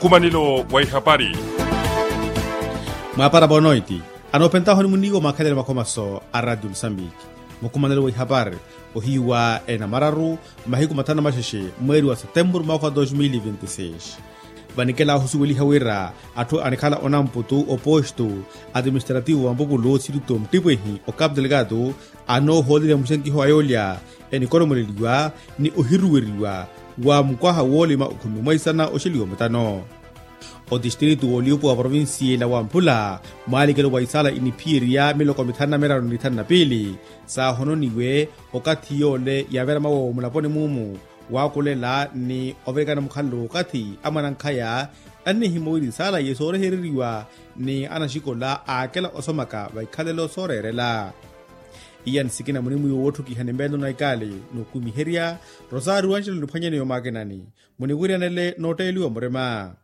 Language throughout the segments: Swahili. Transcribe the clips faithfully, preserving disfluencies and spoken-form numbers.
Mukumanilo wa habari. Mwapara bonoiti anopentaho ni munigo makadere makomaso a Radio Msambiki. Mukumanilo wa habari ohiwa ena mararu mahiku matana masheshe mweri wa September mwaka dois mil e vinte e seis. Banikela husuweli hawera atu anikala onamputu oposto administrativo ambogulu siruto mtibwehi o Cabo Delgado ano holile msenki ho ayolia eni koromoleliwa ni ohiruweriwa wa mkwaha wole ma ukumi mwaisana osheliwa mutano. O distrito oliupo wa provinsi la Wampula maalikelo wa isala inipiria miloko mitana mera nitana pili sa hononiwe okati yole ya vera mawo mulapone mumu wakulela ni ovekana mukhallo kati amanankaya ani himoiri sala yesore heririwa ni anashikola akela osomaka vaikhalelo sorerela. Iyan sikina munimu wotu kihanembendo na ikali nukumi heria Rosario Wanchelo lupanyene yomagenani muniguri anele noteli wa murema.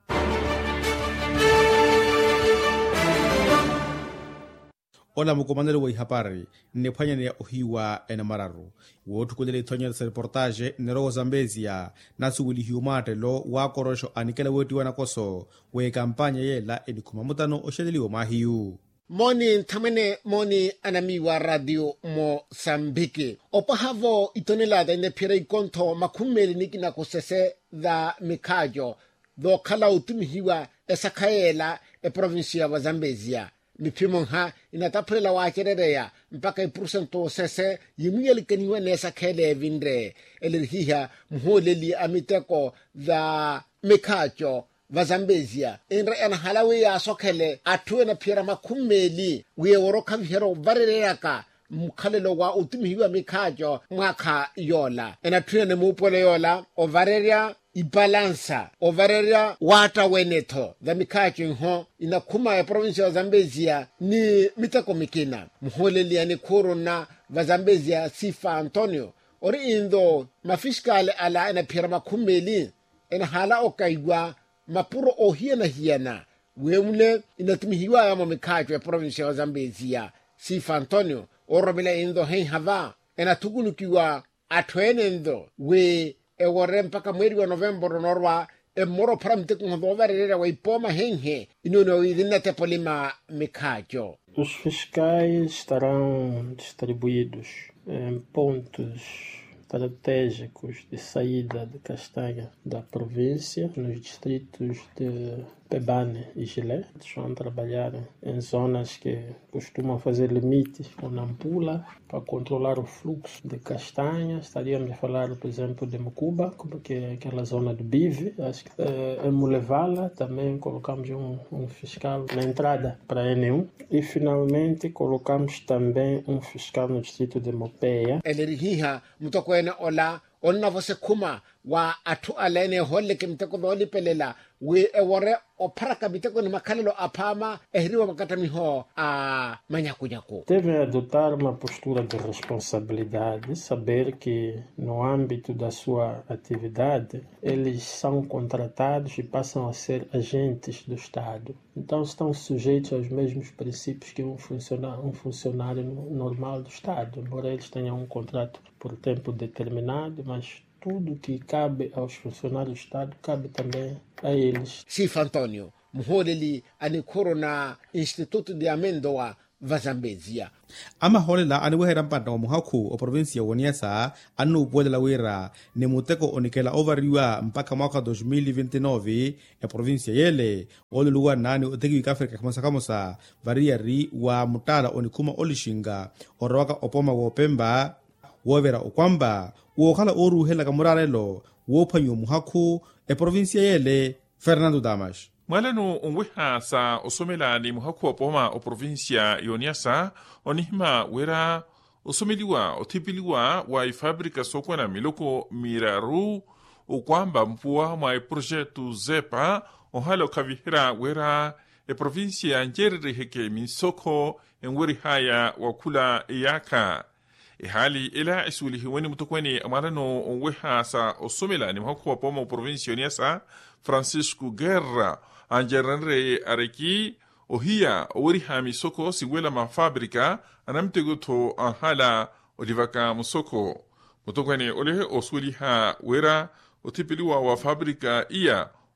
Ola mukomandelo wa habari ne phanyane ya ohiwa ena mararu wotu kulele tonya sa reportage nero Zambezia nasuwili hiumate lo wa korosho anikela wetu wana koso we kampanya yela edikumamutano oshedeliwa mahiu. Moni ntamene moni anami wa Radio Mosambiki. Opahavo itonelada ine pira ikonto makumeli nikina kusese da mikajo do kala utumihiwa esakaela e provinsia wa Zambezia. Mipimo ha inataprela wachererea mpaka iprusento sese yimyelikaniwa nesa kele vindre elirhiha muholeli amiteko da mikajo va Zambezia enra ena halawe ya sokele atuwe na pira makumeli we woroka vihero varereka mukhalelo wa utumihiwa mikajo mwaka yola ena tuwe ne mupole yola ovareria ibalansa ovareria wata weneto da mikajo nho inakuma ya provinsi ya Zambezia ni mitako mikina muholeli ya ni korona va Zambezia Sifa Antonio ori indo mafiskale ala ena pira makumeli ena hala okaigwa mapuro ohiana hiana wemule inatumihiwa ya mamikajo ya provinsi ya Zambezia Sifa Antonio orobile indo hei hava ena tugulukiwa atwene indo we ewore mpaka mweri wa November norwa e moro pramte kunhoverera wa ipoma henhe inono idinate polima mikajo. Os fiscais estarão distribuídos em pontos estratégicos de saída de castanha da província, nos distritos de Pebane e Gilé. Vão trabalhar em zonas que costumam fazer limites com Nampula para controlar o fluxo de castanha. Estaríamos a falar, por exemplo, de Mucuba, que é aquela zona de Bive. Acho que é, em Mulevala também colocamos um, um fiscal na entrada para a N um. E finalmente colocamos também um fiscal no distrito de Mopeia. Elerihiha mtokwena ola onna vose kuma wa atu alene holle kimteko doli pelela we ewore oparaka biteko ni makalelo apama ehriwa makatamiho a manyakunyaku. Devem adotar uma postura de responsabilidade, saber que no âmbito da sua atividade eles são contratados e passam a ser agentes do Estado. Então estão sujeitos aos mesmos princípios que um funcionário, um funcionário normal do Estado, embora eles tenham um contrato por tempo determinado, mas tudo que cabe aos funcionários do Estado cabe também a eles. Sifa Antonio, muholeli anikoro na Instituto de Amendoa va Zambezia. Ama holela aniwehera mpanda wa muhaku o provinsia woniasa anu upwele la wera ne muteko onikela ovariwa mpaka mwaka dois mil e vinte e nove e provinsia yele ole luwa nani oteki wika Afrika kamosa kamosa variari wa mutala onikuma olishinga orwaka opoma wopemba wovera okwamba wokhala oru hela kamurarelo wopanyo muhaku e provinsia yele Fernando Damas. Mwalano unweha sa osomela ni muhaku opoma o provinsia yoniasa onihima wera osomeliwa otipiliwa wa ifabrika sokwana miloko miraru ukwamba mpua mwa e projetu zepa ohalo kavihira wera e provinsia njerere heke misoko enweri haya wakula yaka. E hali ila isulihi weni mutokweni amarano onweha sa osomela ni muhaku opoma o provinsia yoniasa Francisco Guerra anjeranre areki ohia oweriha misoko siwela mafabrika anamtegoto anhala olivaka musoko mutokweni olehe osweliha wera otipiliwa wa fabrika iya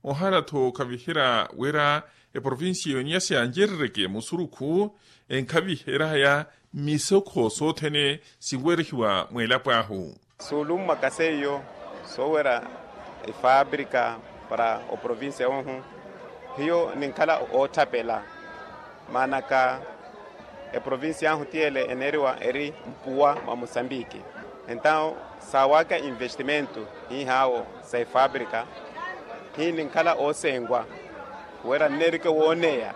ohala to kavihira wera e provinsi yoniasa anjerreke musuruku en kavihira ya misoko sotene singwerihiwa mwelapahu. Sulum makaseyo sowera e fábrica para o província onhu hiyo ninkala otapela manaka e província anhu tiele eneriwa eri mpua wa Moçambique. Então sawaka investimento hi hao sai fábrica hi ninkala osengwa wera nerike woneya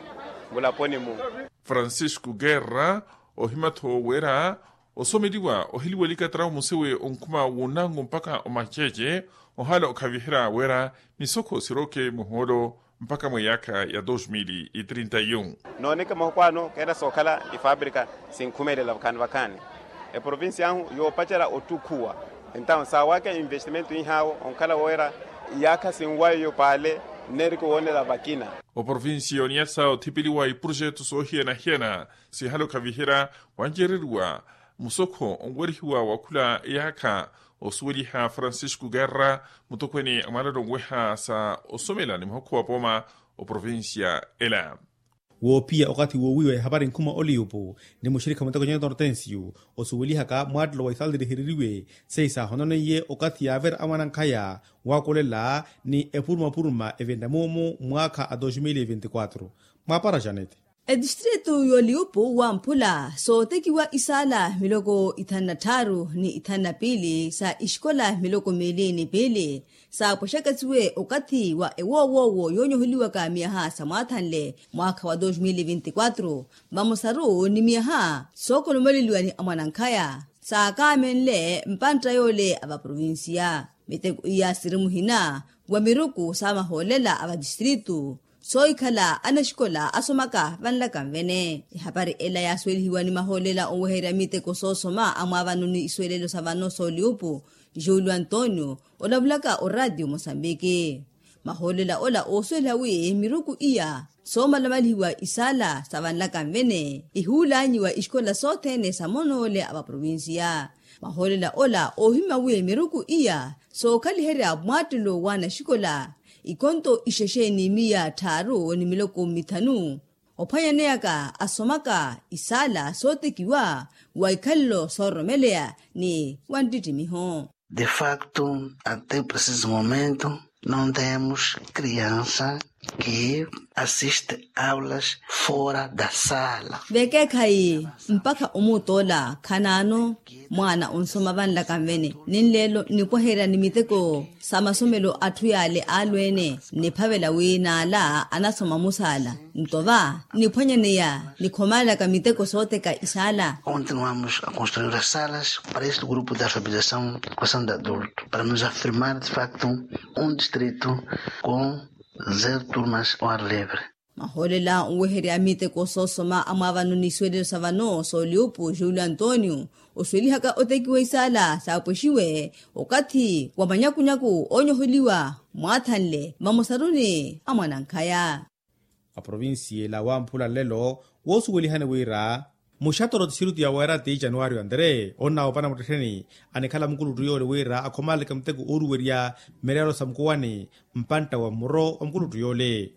mulaponi mu. Francisco Guerra ohimato wera osomeliwa ohiliwelika trao musewe onkuma wunango mpaka omacheche ohala okavihira wera misoko siroke muholo mpaka mweyaka ya dois mil e trinta e um. Noneka mahukwano kera sokala i fábrica sinkumele la vakani vakani. E província anhu yo pachara otukua. Então sawaka investimento in hao onkala wera yaka sinwayo pale neriko wone la vakina. O província oniasa otipiliwa i projetos ohiena hiena si halo kavihira wanjerirwa musoko ongwerihiwa wakula yaka osuweliha Francisco Guerra mutokweni amalado ngweha sa osomela ni mhoko wa poma o provincia ela. Wo pia wakati wo wiwe habari nkuma oliupo ni mushirika mtako nyendo Hortensio osuweliha ka mwadlo wa isaldi hiririwe seisa honone ye wakati ya ver amanankaya wakolela ni epuruma puruma evenda momo mwaka a dois mil e vinte e quatro. Mwapara Janete. E distrito yoliupo wa Mpula so tekiwa isala miloko itana taru ni itana pili sa ishkola miloko mili ni pili sa poshakatsuwe okati wa ewowowo yonyohuliwa ka miaha sa mwathanle mwaka wa dois mil e vinte e quatro mamosaru ni miaha soko lumeliwa ni amanankaya sa kamenle mpanta yole aba provincia miteko iya sirimuhina wa miruku sa maholela aba distrito soy kala anashkola asomaka vanla kanvene habari ela ya swelihiwa ni maholela onwehera mite kososoma amavanu ni iswelelo savano soliupu Julio Antonio olabulaka o radio Moçambique maholela ola oswelawi miruku iya soma lamalihiwa isala savanla kanvene ihulanyiwa iskola sotene samonole aba provincia maholela ola ohimawi miruku iya so kalihera mwatulo wana shikola ikonto ishesheni miya taru ni miloko mitanu opayaneaka asomaka isala sotekiwa waikallo soromelea ni wanditimiho. De facto, até preciso momento, não temos criança que assiste aulas fora da sala. Veke kai mpaka umutola kanano mwana unsoma vanla kanvene ninlelo nipohera nimiteko samasomelo atuyale alwene niphavela wina la anasoma musala ntova niphanyaneya nikhomala kamiteko sote ka isala. Continuamos a construir as salas para este grupo de alfabetização e educação de adulto para nos afirmar de facto um distrito com zero turmas ao ar livre. Maholela uweheri amite kososoma amavanu ni swede savano soliupu Julio Antonio oswelihaka otekiwa isala saposhiwe okati wamanyakunyaku onyohuliwa mwathanle mamosaruni amwanankaya. A provinsia la Wampula lelo wosuwelihane wira mushatoro tisiruti ya wera ti Januari andre onna opana mutesheni anekala mkulu tuyole wira akomale kamtegu uruweria merero samkuwani mpanta wa muro wa mkulu tuyole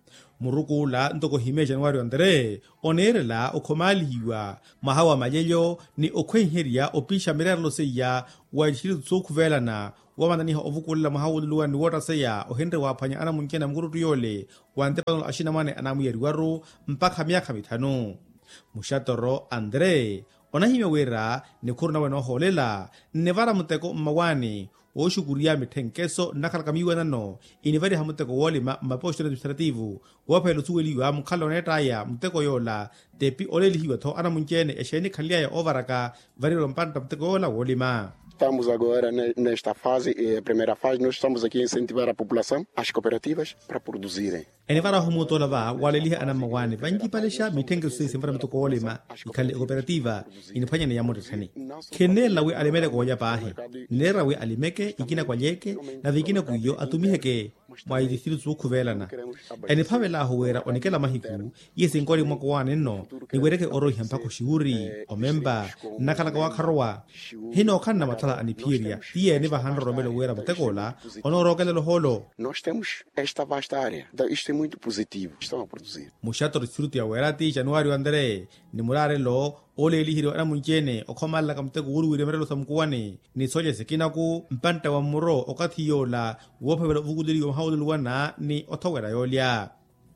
muruku la ntoko hime Januari andre onerela okomali hiwa mahawa mayeyo ni okwenheria opisha merero seya wa shiru tsokuvela na wamandaniha ovukulila mahawa luwa ni wota seya ohenre wapanya ana munkena mkulu tuyole wantepano ashina mane anamuyeri waru mpaka miaka mitano. Mushatoro Andre onahime wera ni kurna weno holela nevara muteko mawani oshukuria mitenkeso nakalakamiwa nano inivari hamuteko wolima maposho administrativu wapelo tuweliwa mukalo netaya muteko yola depi olelihiwa to ana munchene esheni khalia ya ovaraka variro mpanta muteko yola wolima. Estamos agora nesta fase, a primeira fase, nós estamos aqui a incentivar a população, as cooperativas, para produzirem. Enevara humutola va walelihi anamawani vanji palesha mitenge sisi mfara mtuko olema ikale cooperativa inifanya ni yamote tani. Kene lawe alimele kwa wajapahe, nera we alimeke ikina kwa yeke na vikina kuyo atumiheke mwa distritu kuvelana eni phavela huwera onikela mahiku yesi nkoli mwako wane no niwereke oro hiampako shiuri omemba nakalaka wakharowa hino okhanna mathala anipiria tiye ni vahandro romelo wera mutekola onorokelelo holo. Nós temos esta vasta área, isto é muito positivo, estão a produzir. Mushato distritu ya werati Januari andere ni murare lo ole lihiro ana munjene okhomalla kamteko uri wiremero samkuwane ni soje sekinaku mpanta wa muro okathiyola wophavela vukudiri omhawuluwana ni othowera yolya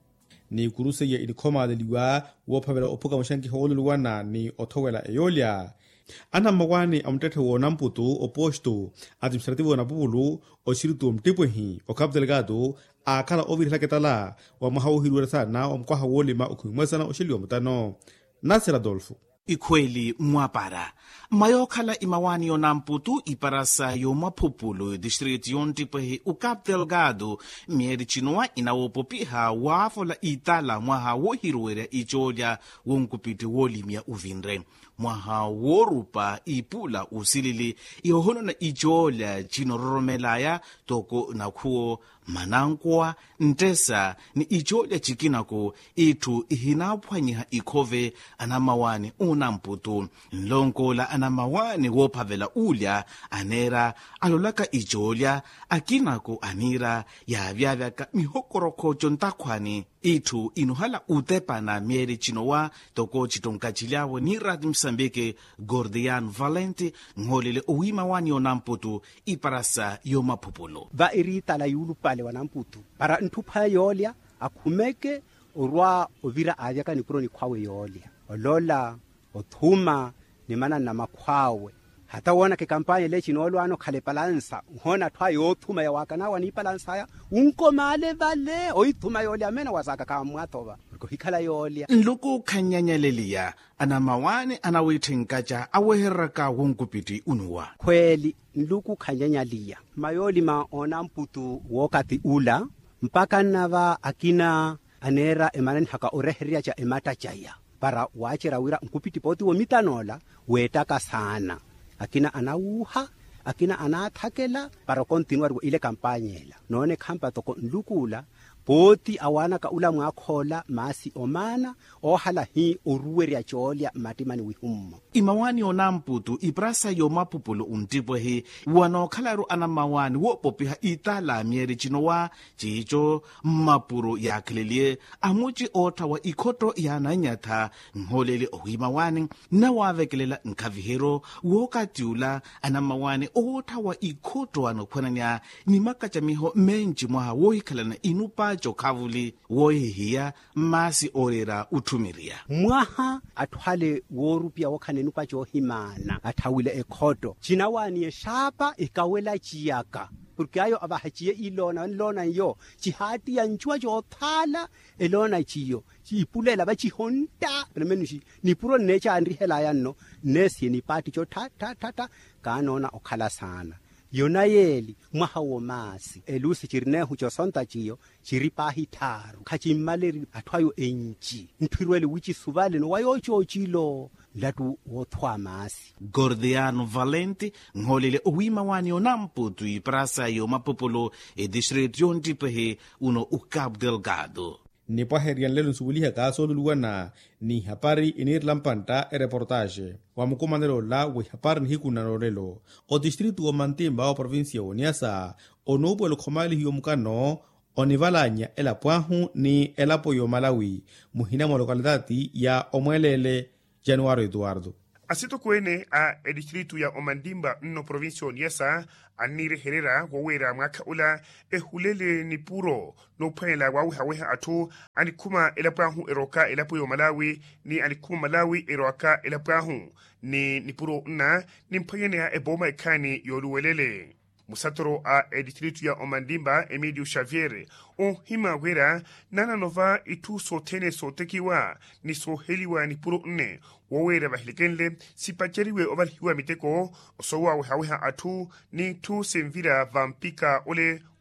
ni kuruseye ilikhomaleliwa wophavela ophuka mushanki hawuluwana ni othowela eyolya ana mawani amtethe wona mputu oposto administrativo na pulu oshiritu mtipwehi okap delegado akhala ovirhela ketala wa mahawuhirwera sana omkwaha wolima okhumwesana osheliwa mutano. Nasir Adolfo ikhweli mwapara mayokhala imawani yonamputu iparasa yomaphupulu district yontipwehi ukap delgado mieri chinoa inawopopiha waafola itala mwaha wohirwera icholya wonkupiti wolimya uvinre mwaha worupa ipula usilili ihohono na icholya chinororomelaya toko nakhuo manankoa ntesa ni icholya chikinako itu ihinaphwanyiha ikhove anamawani unamputu nlonkola anamawani wophavela ulya anera alolaka icholya akinako anira yavyavyaka mihokorokhocho ntakhwani itu inuhala utepana mieri chinowa toko chitonkachilyawo ni Radio Msambike Gordian Valente ngholele uwimawani yonamputu iparasa yomaphupulu va irita la yulu pale wanamputu para ntupha yolya akhumeke urwa ovira avyaka ni proni khwawe yolya olola othuma ni mana na makhwawe hata wona ke kampanye le chinolwano khale balansa hona thwa yothuma ya wakana wani balansa ya unkomale vale oyithuma yolya mena wasaka ka mwathoba ko hikhala yolya nluku khanyanyaleliya ana mawani ana withenkacha aweheraka wonkupiti unuwa khweli nluku khanyanyaliya mayoli ma ona mputu wokati ula mpaka nava akina anera emanani haka oreheria cha emata chaya para wachera wira nkupiti poti wo mitanola wetaka sana akina anauha akina anathakela para continuar ile kampanyela none khampa toko nlukula poti awana ka ula mwakhola masi omana ohala hi oruweria cholya matimani wihummo imawani onamputu iprasa yomaphupulu untipwehi wanokhalaru anamawani wopopiha itala mieri chinowa chicho mmapuro yakheleliye amuchi otha wa ikhoto yananyatha ngholele ohimawani nawavekelela nkhavihero wokatiula anamawani otha wa ikhoto anokhwananya nimakachamiho menji mwaha wohikhalana inupa chokhavuli wohihiya masi orera uthumiria mwaha athwale worupia wokhanenu pa chohimana athawile ekhoto chinawani eshapa ikawela chiyaka porque ayo abahachiye ilona lona yo chihati ya nchwa chothala elona chiyo chipulela bachihonta lemenushi ni puro necha andrihela yanno nesi ni pati cho tha tha tha kanona okhala sana yonayeli mwaha womasi elusi chirinehu chosonta chiyo chiripahi tharu khachimaleri athwayo enchi nthwirwele wichi suvale no wayocho chilo latu wothwa masi Gordiano Valente ngholele uwimawani onamputu iprasa yomaphupulu e district yontipwehi uno ukap delgado ni paherian lelo nsubuliha ka soluluwana ni hapari inir lampanta e reportage wa mukomandero la we hapari ni hikuna lorelo o distritu o mantimba o provincia o Niassa o nubo el khomali hiyo mukano onivalanya ela pwahu ni ela poyo Malawi muhina mo localidade ya omwelele Januari Eduardo asito kwene a edistritu ya Omandimba no provincia Niassa anire herera wawera mwaka ula ehulele ni puro no pela waweha atu anikuma elapahu eroka elapo yo Malawi ni anikuma Malawi eroka elapahu ni nipuro na ni mpayene ya eboma ekani yoluwelele musatoro a edistritu ya Omandimba Emilio Xavier o hima wera nana nova itu sotene sotekiwa ni soheliwa ni puro nne wawera bahilikenle sipacheriwe ovalhiwa miteko osowa wehaweha atu ni tu semvira vampika ole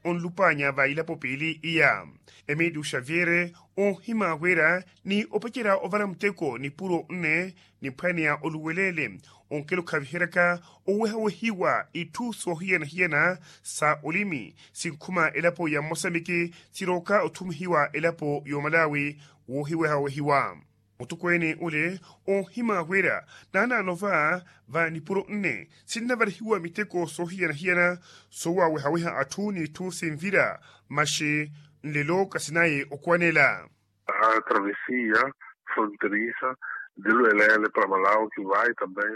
onlupanya va ilapo pili iya. Emídio Xavier o hima wera ni opakira ovara mteko ni puro nne ni pania oluwelele onkelo kavihiraka oweha wehiwa itu sohiana hiana sa olimi sinkuma elapo ya Mosambiki siroka otumhiwa elapo yo Malawi wohiweha wehiwa. Mutukwene ule o hima wera nana nova va ni puro nne sinna varihiwa miteko sohiana hiana sowa weha weha atu ni tu sinvira mashi nlelo kasinaye okwanela. A travessia fronteiriça de Luelele para Malawi que vai também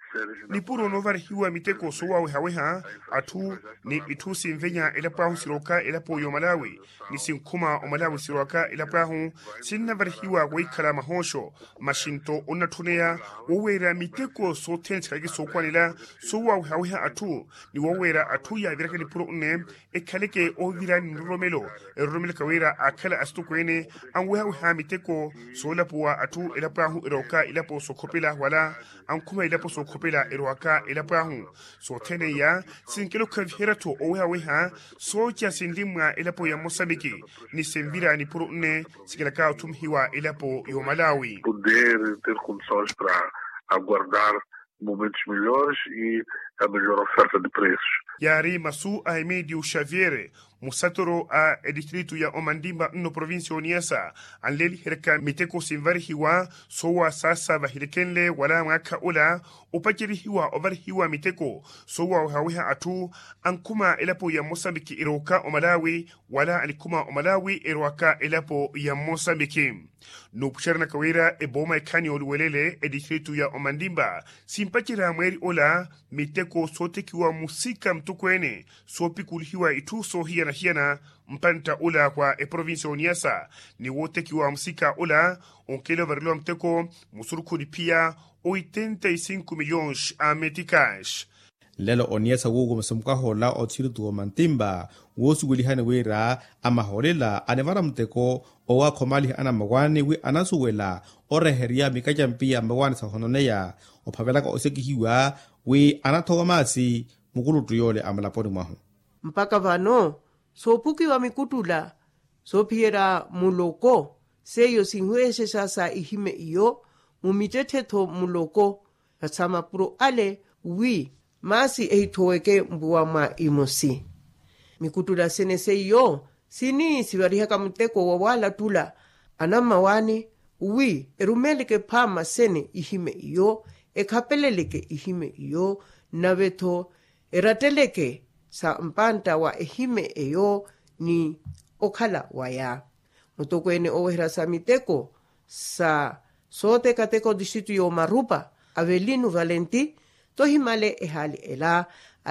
ni puro no varihiwa miteko sowa weha weha atu ni itu sinvenya elapahu siroka elapo yo Malawi ni sinkuma o Malawi siroka elapahu sinna varihiwa weikala mahosho mashinto onatunea wowera miteko so tenskage so kwanela sowa weha weha atu ni wowera atu ya viraka ni puro nne ekaleke o virani nromelo eromelo kawera akala astukwene an weha weha miteko so lapuwa atu elapahu eroka elapo so kopela wala an kuma elapo so kopela erwaka elapahu so tene ya sinkelo kavherato oweha weha so kia sindimwa elapo ya Mosambiki ni senvira ni puro nne sikilaka tumhiwa elapo yo Malawi. Poder ter condições para aguardar momentos melhores e a melhor oferta de preços. Yari Masu a Emídio Xavier, musatoro a distrito ya Omandimba no provincia Oniasa, anleli herka miteko sinvari hiwa sowa sasa vahirikenle wala ngaka ula upakiri hiwa over hiwa miteko sowa hawiha atu ankuma elapo ya Mosambiki iroka o Malawi wala alikuma o Malawi iroka elapo ya Mosambiki. Nupusharna kawira e boma e kani oluwelele e distrito ya Omandimba simpakira mweri ola miteko sote kiwa musika mtukwene sopi kulihiwa itu sohia na hiana mpanta ula kwa e provincia Oniasa ni wote kiwa musika ula onkele varilo mteko musuruku ni pia oitenta e cinco milhões a meticais. Lelo Oniasa wogo msumkaho la otsiritu o Mantimba wosu wilihane wera amaholela anevara mteko owa komali ana mawani wi anasuwela oreheria mikaja mpia mawani sa hononeya opavelaka osekihiwa wi anatoga masi mukulutu yole amalaponi mwahu. Mpaka vano sopuki wa mikutula sopiera muloko seyo sinhuese sasa ihime iyo mumiteteto muloko kasama puro ale wi masi eitoeke mbuwa ma imosi. Mikutula sene seyo sini sivarihaka mteko wawala tula anama wani wi erumelike pama sene ihime iyo ekapeleleke ihime iyo naveto erateleke sa mpanta wa ehime eyo ni okhala waya. Mutokwene owehra sa miteko sa sote kateko distritu yo Marupa Avelino Valenti tohimale ehali ela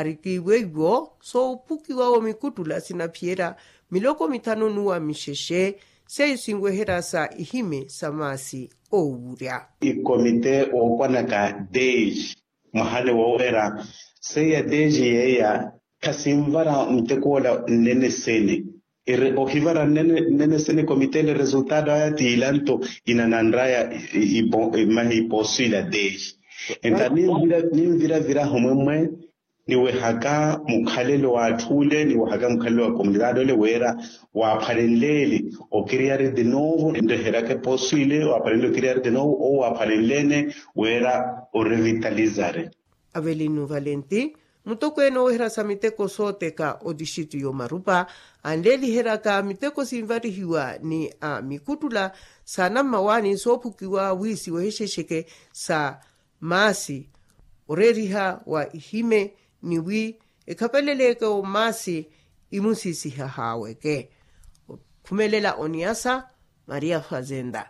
arikiweyo so pukiwa o mikutula sinapiera miloko mitano nuwa misheshe seyu singwehera sa ihime samasi ouria. I komite o kwanaka dej mahale wawera seya deji yeya kasimvara mtekola nene sene ere ohivara nene nene sene komite le resultado ayati ilanto inanandraya ipo mahi posila deji enta nimvira nimvira vira homemwe niwe haka mukhalelo wa thule niwe haka mukhalelo wa comunidade le wera wa phalenlele o creare de novo ndehera ke posile wa phalelo creare de novo o wa phalenlene wera o revitalizare. Avelino Valenti mutokwene ohera sa miteko sote ka o distritu yo Marupa anleli hera ka miteko sinvarihiwa ni a mikutula sana mawani sopukiwa wisi weheshesheke sa masi oreriha wa ihime niwi ekapeleleke o masi imusisi hahaweke. Kumelela Oniasa, Maria Fazenda.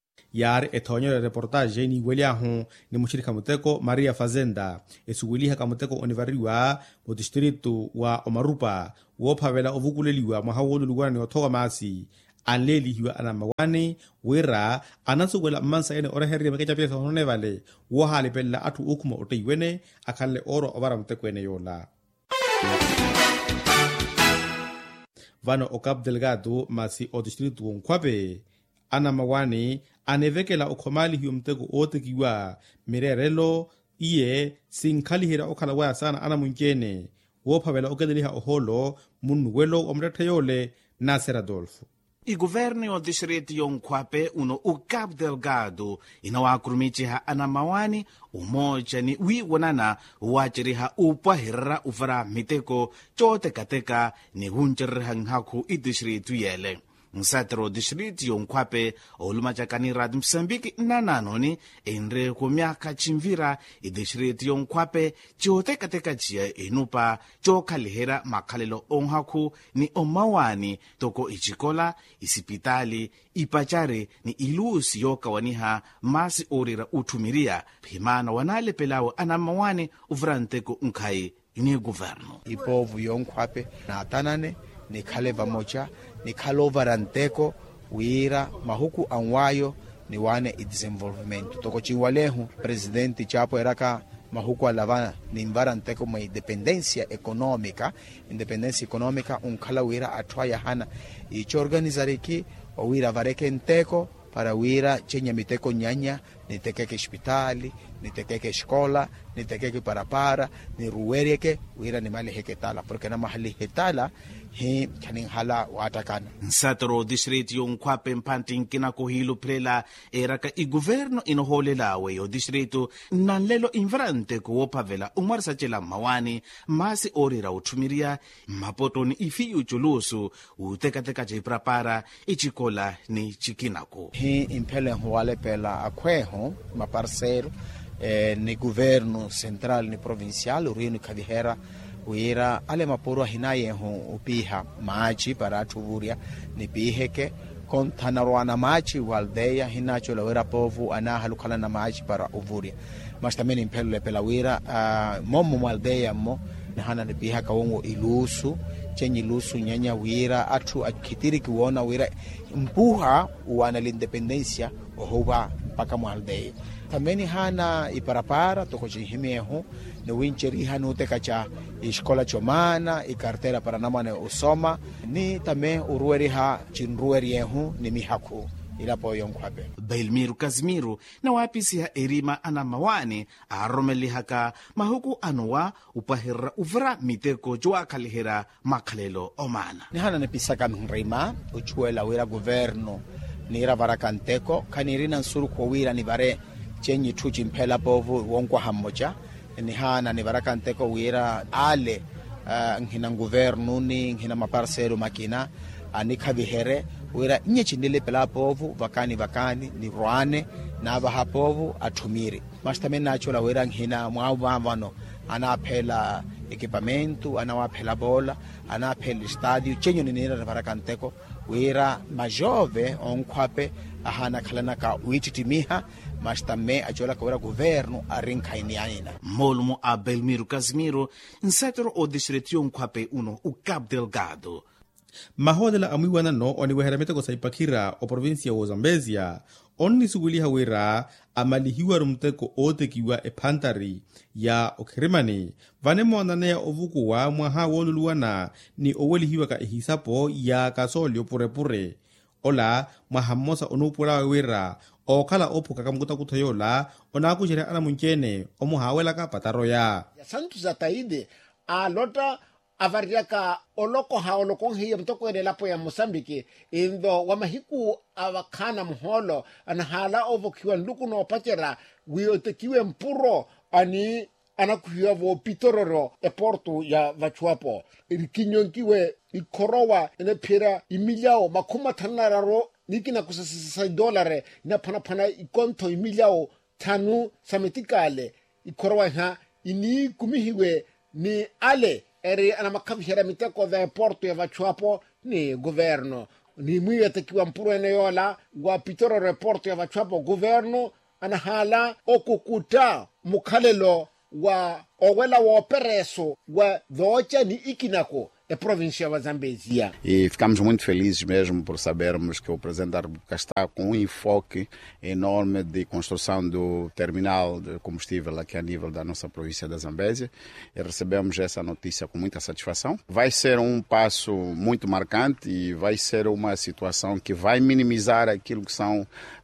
Yar etonyo de reportage ni weliahu ni mushirika muteko Maria Fazenda esuwiliha kamuteko onivariwa mo distritu wa Omarupa wophavela ovukuleliwa mahawolu luwani othoga masi anleli hiwa anamawani wera anasuwela mansa ene oreheria mekecha pesa honone vale wohali pella atu ukuma oteiwene akalle oro obara muteko ene yola. Vano o Cabo Delgado masi o distritu Nkwabe anamawani anevekela okhomali hiyo mteko otekiwa mirerelo iye sinkhali hira okhala waya sana ana munkene woophavela okendeliha oholo munnuwelo wa muthetho yole Nasser Adolfo. I governo o distrito yonkwape uno u Cabo Delgado inawakurumiciha ana mawani umoja ni wi wonana waciriha upwahirira uvara miteko cotekateka ni hunceririha nhaku i distrito yele. Nsatero distrito yonkwape olumacakani radio Msambiki nananoni enre kumiaka chimvira i distrito yonkwape ciotekateka cia enupa cokhalihera makhalelo onhaku ni omawani toko ichikola isipitali ipacare ni ilusi yokawaniha masi orira uthumiria phimana wanalepelawo ana mawani uvranteko nkhai ni governo. I povo yonkwape na atanane ni khale vamoja ni khalo varanteko wira mahuku anwayo ni wane i desenvolvimento toko chiwalehu presidente chapo eraka mahuku alavana ni varanteko ma independencia económica independencia económica un khala wira atwaya hana icho organizariki wira vareke nteko para wira chenya miteko nyanya ni tekeke hospitali ni tekeke escola ni tekeke parapara ni ruwereke wira ni mali heketala porque na mahali hetala hi kaning hala watakana. Nsatero distrito yonkwape mpanting kinakuhilo prela eraka i governo inoholelawe yo distrito nanlelo invrante kuwopavela umwarisacela mawani masi orira uthumiria mapotoni ifiyu chulusu utekateka chiprapara ichikola ni chikinako. Hi impele huwale pela akweho maparceiro eh, ni governo central ni provincial uriyo kadihera wira ale maporo hinaye hu upiha maji para tuvuria ni piheke kontanarwana maji waldeya hinacho la wira povu ana halukala na maji para uvuria mas também impelo le pela wira uh, momo waldeya mo hana ni piha kawongo ilusu chenyi lusu nyanya wira atu akitiri kuona wira mpuha wana l'independencia ohuba mpaka mwaldeya também hana iparapara toko chihimeho ni wincheri hanu teka cha iskola chomana i cartera para namane usoma ni tame urueriha chinrueriehu ni mihaku ilapo yonkwape. Belmiro Casimiro na wapisiha erima ana mawani aromelihaka mahuku anowa upahira uvra miteko jwa kalihera makhalelo omana. Ni hana nipisaka mrima uchuela wira governo ni ira varakanteko kanirina nsuru kwa wira ni vare chenyi tuchi mpela povu wonkwa hamoja ni hana ni varakanteko wira ale uh, nghina governo ni nghina maparcero makina anika vihere wira nye chindile pela povu vakani vakani ni ruane na vaha povu atumiri mastame nachola wira nghina mwavavano anaphela equipamento anawaphela bola anaphela stadio chenyo ni nira varakanteko wira majove onkhwape ahana khalana ka uititimiha mas também achola ka wira governo arinkhainianina molmo a Belmiro Casimiro nsatero o distrito yonkwape uno u Cabo Delgado. Mahodela amwiwana no oniweheramete ko saipakira o provincia o Zambezia onni suguliha wira amalihiwa rumteko otekiwa ephantari ya okhirimani vanemo ananea ovukuwa mwaha woluluwana ni owelihiwa ka ehisapo ya kasolio purepure ola mwahamosa onupura wira okhala ophuka kamkuta kuthoyola onakujere ana munchene omuhawela ka pataro ya santu zataide a lota avariaka oloko ha oloko hiya mtoko ene lapo ya Mozambique indo wamahiku avakana mholo anahala ovokiwa nduku no pachera wiotekiwe mpuro ani anakuhiwa vo pitororo e portu ya vachuapo irikinyonkiwe ikorowa ene pira imilyao makuma tanararo nikina kusasisa dolare ina pana pana ikonto imilyao tanu sametikale ikorowa ha ini kumihiwe ni ale eri ana makavihera miteko vya porto ya vachuapo ni governo ni mwiwe tekiwa mpuru ene yola wa pitoro reporto ya vachuapo governo ana hala okukuta mukhalelo wa owela wa opereso wa dhocha ni ikinako a província de Zambezia. E ficamos muito felizes mesmo por sabermos que o Presidente da República está com um enfoque enorme de construção do terminal de combustível aqui a nível da nossa província da Zambésia. E recebemos essa notícia com muita satisfação. Vai ser um passo muito marcante e vai ser uma situação que vai minimizar aquilo que são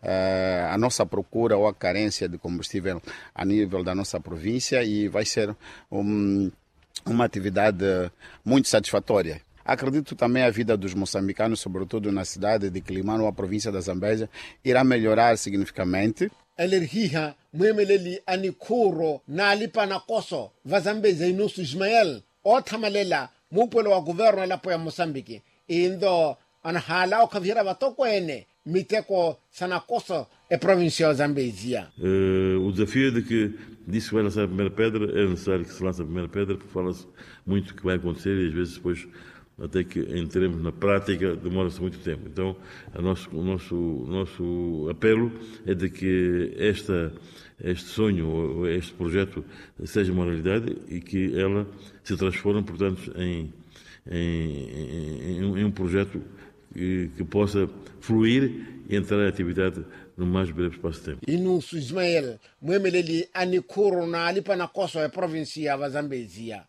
uh, a nossa procura ou a carência de combustível a nível da nossa província e vai ser um uma atividade muito satisfatória. Acredito também a vida dos moçambicanos, sobretudo na cidade de Quilimano, a província da Zambésia, irá melhorar significativamente. elerhiha mwemeleli anikuro na alipa na koso vazambeze inusu Ismael othamalela mupwelo wa guverno lapo ya Mosambiki indo anahala okavira batokwene miteko sana koso e província ya Zambezia. Uh, o desafio de que disse que vai lançar a primeira pedra, é necessário que se lance a primeira pedra, porque fala-se muito que vai acontecer e às vezes depois até que entremos na prática demora-se muito tempo. Então, a nosso, o nosso, nosso apelo é de que esta, este sonho, este projeto seja uma realidade e que ela se transforme, portanto, em, em, em, em um projeto que, que possa fluir e entrar em atividade no mais breve espaço de tempo. Inusu Ismael, mwemeleli anikuro na alipa na koso ya provinsia ya Zambezia.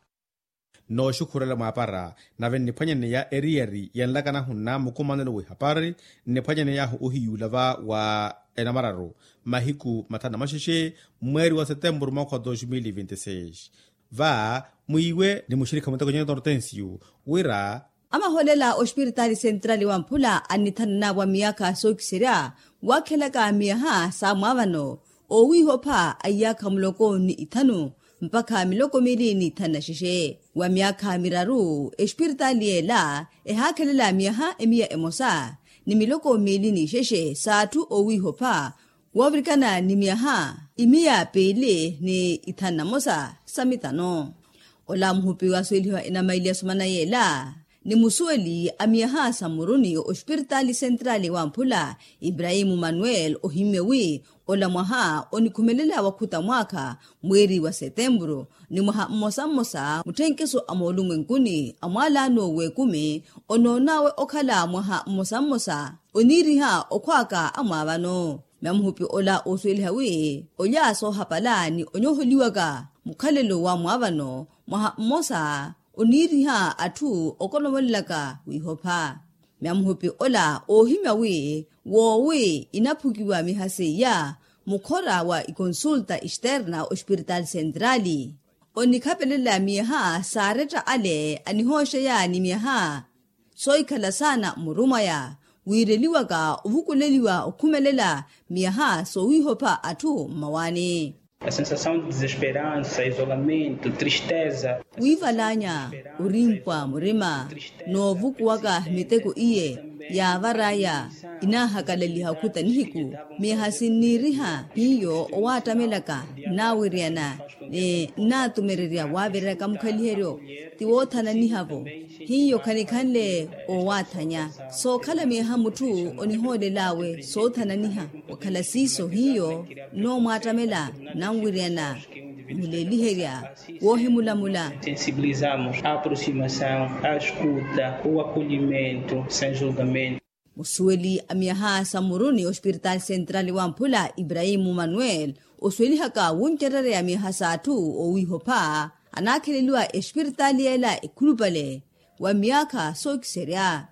No shukurela mapara na ven nipanya ne ya erieri yan lagana hunna mukumanelo we hapari nipanya ne ya uhiyulava wa enamararo mahiku matana mashishe mweri wa Setembro mwaka dois mil e vinte e seis va muiwe ni mushirika mutako nyanya Hortensio wira amaholela hospitali centrali wa Mpula anithanna wa miaka sokiseria wakhelaka miaha sa mwavano owihopa ayaka muloko ni ithanu mpaka miloko milini thana shishe wa miaka miraru hospitali ela ehakhelela miaha emia emosa ni miloko milini sheshe satu owihopa wavrikana ni miaha imia pele ni ithana mosa samitano ola mhupi wa sweliwa ina mailia sumana yela ni musueli amiaha samuruni hospitali centrali wa Mpula Ibrahimu Manuel ohimewi ola mwaha onikumelela wakuta mwaka mweri wa Setembro ni mwaha mmosa mmosa mutenkeso amolumwe nkuni amwala nowe kumi ononawe okhala mwaha mmosa mmosa oniriha okwaka amwabano mamhupi ola osweli hawi olyaso hapalani onyoholiwaga mukhalelo wa mwabano mwaha mmosa oniriha atu okonomolaka wihopa mamhupi ola ohimawi wowe inaphukiwa mihase ya mukhora wa ikonsulta externa hospital centrali onikhapelela miha sareta ale anihoshe ya ni miha soikhala sana murumaya wireliwaka uvukuleliwa okhumelela miha sowihopa atu mawane. A sensação de desesperança, isolamento, tristeza. Wivalanya urimpwa murima no vukuwaka miteko iye ya varaya inahakaleli hakuta nihiku mihasiniriha hiyo owatamelaka nawiriana ne natumereria wabereka mukhalihero tiwothana nihavo hiyo khanikanle owathanya so khala miha mutu oniholelawe so thana niha wakhala siso hiyo no mwatamela nawiriana muleliheria wohimulamula. Sensibilizamos a aproximação, a escuta, o acolhimento sem julgamento. Musueli amiaha samuruni hospital centrali wa Mpula Ibrahimu Manuel osweli haka wuncherere amiaha satu owihopa anakheleliwa hospitali ela ikulupale wa miaka sokiseria.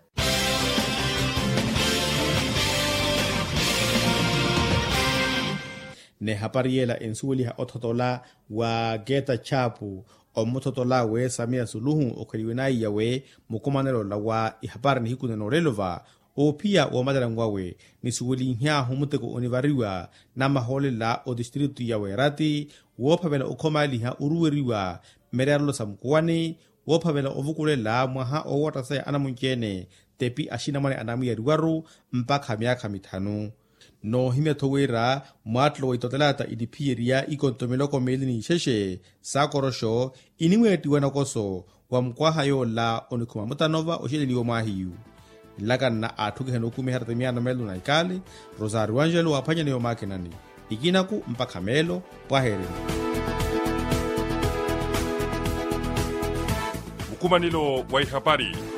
Ne hapariela ensueli ha ototola wa geta chapu o mototola we Samia Suluhu okaliwenai yawe mukomanelo la wa ihapar ni hikune norelova o pia o madarangwawe ni suweli nhya humuteko onivariwa na maholela o distritu yawe rati wo pavela okomali ha uruweriwa merarlo samkwani wo pavela ovukulela mwaha o watase anamunkene tepi ashinamane anamu ya rugaru mpaka miaka mitano. No himya towera mwatlo itotelata idipiria ikontomeloko melini sheshe sakorosho inimwetiwa na koso wa mkwaha yo la onikuma mutanova oshililiyo mahiyu laka na atuke henokume haratemiana melu na ikali Rosario Angelo wapanya niyo makinani ikinaku mpaka melo pwahere mukumanilo wa ihabari